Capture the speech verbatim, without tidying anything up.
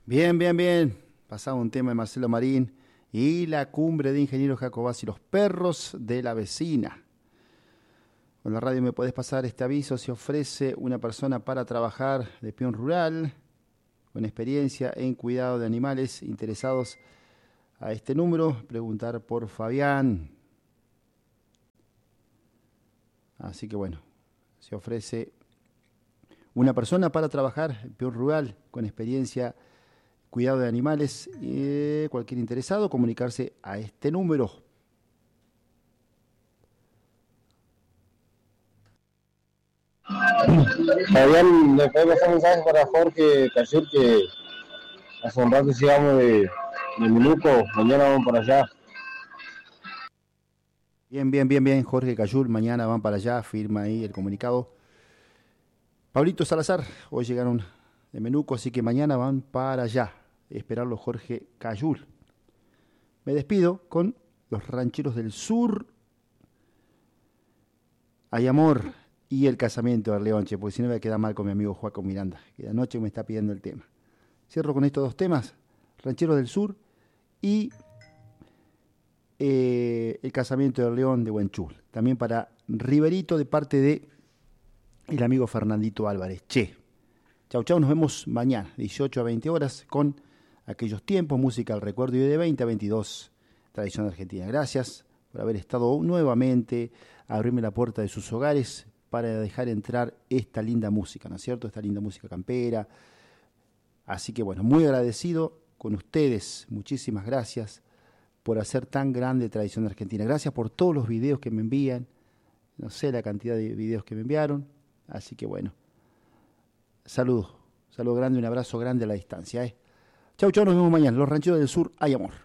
Bien, bien, bien. Pasaba un tema de Marcelo Marín y la cumbre de Ingeniero Jacobás y los perros de la vecina. Con la radio me podés pasar este aviso. Se ofrece una persona para trabajar de peón rural con experiencia en cuidado de animales interesados a este número. Preguntar por Fabián. Así que bueno, se ofrece una persona para trabajar en peón rural con experiencia cuidado de animales. Eh, cualquier interesado, comunicarse a este número. Fabián, le puede pasar un mensaje para Jorge Cayur que hace un rato llegamos de, de Minuco, mañana vamos para allá. Bien, bien, bien, bien, Jorge Cayul, mañana van para allá, firma ahí el comunicado. Pablito Salazar, hoy llegaron de Menuco, así que mañana van para allá. Esperarlo Jorge Cayul. Me despido con los rancheros del sur. Hay amor y el casamiento de Leonche, porque si no me queda mal con mi amigo Joaco Miranda, que de anoche me está pidiendo el tema. Cierro con estos dos temas, rancheros del sur y eh, el casamiento del León de Huenchul. También para Riverito de parte de el amigo Fernandito Álvarez. Che. Chau, chau, nos vemos mañana, dieciocho a veinte horas, con aquellos tiempos, música al recuerdo y de veinte a veintidós, tradición argentina. Gracias por haber estado nuevamente, a abrirme la puerta de sus hogares para dejar entrar esta linda música, ¿no es cierto? Esta linda música campera. Así que bueno, muy agradecido con ustedes, muchísimas gracias por hacer tan grande tradición argentina. Gracias por todos los videos que me envían, no sé la cantidad de videos que me enviaron, así que bueno. Saludos, saludo grande, un abrazo grande a la distancia. ¿eh? Chau, chau, nos vemos mañana. Los Rancheros del Sur, hay amor.